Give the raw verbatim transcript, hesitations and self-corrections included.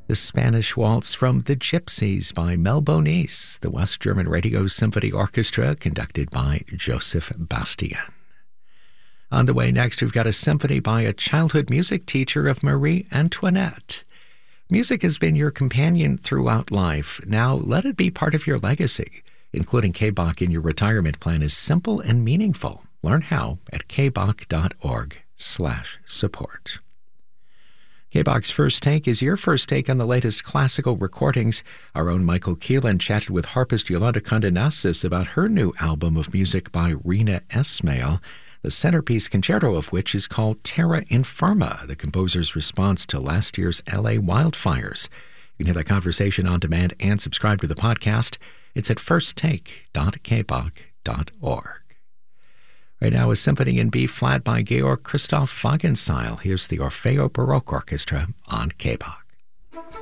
The Spanish Waltz from The Gypsies by Mel Bonis, the West German Radio Symphony Orchestra, conducted by Joseph Bastian. On the way next, we've got a symphony by a childhood music teacher of Marie Antoinette. Music has been your companion throughout life. Now let it be part of your legacy. Including K B O C in your retirement plan is simple and meaningful. Learn how at kboc.org slash support. K B O C's First Take is your first take on the latest classical recordings. Our own Michael Keelan chatted with harpist Yolanda Condenasis about her new album of music by Rena Esmail, the centerpiece concerto of which is called Terra Infirma, the composer's response to last year's L A wildfires. You can hear that conversation on demand and subscribe to the podcast. It's at first take dot k b o c dot org. Right now, a symphony in B-flat by Georg Christoph Wagenseil. Here's the Orfeo Baroque Orchestra on K B O C.